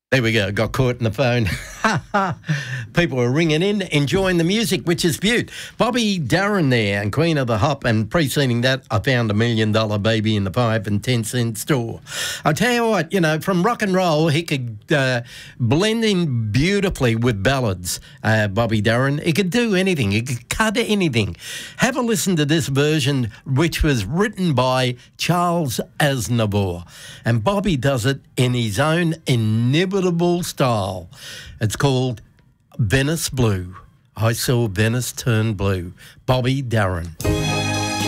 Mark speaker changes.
Speaker 1: There we go, got caught in the phone. People were ringing in, enjoying the music, which is beaut. Bobby Darin there, and Queen of the Hop, and preceding that, I found $1 Million Baby in the 5 and 10 cent store. I tell you what, you know, from rock and roll, he could blend in beautifully with ballads, Bobby Darin. He could do anything. He could cut anything. Have a listen to this version, which was written by Charles Aznavour. And Bobby does it in his own inimitable style. It's called Venice Blue. I saw Venice turn blue. Bobby Darin.